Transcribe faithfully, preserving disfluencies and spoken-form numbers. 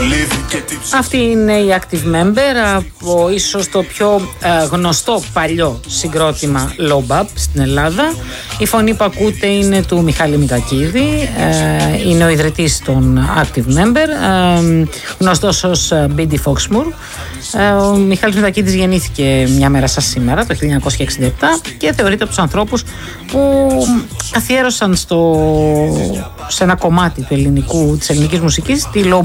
Αυτή είναι η Active Member από ίσως το πιο ε, γνωστό παλιό συγκρότημα Lobab στην Ελλάδα. Η φωνή που ακούτε είναι του Μιχάλη Μητακίδη, ε, είναι ο ιδρυτής των Active Member, ε, γνωστός ως μπι ντι Foxmoor. Ε, ο Μιχάλης Μητακίδης γεννήθηκε μια μέρα σαν σήμερα, το χίλια εννιακόσια εξήντα επτά, και θεωρείται από τους ανθρώπους που καθιέρωσαν στο, σε ένα κομμάτι του ελληνικού, της ελληνικής μουσικής τη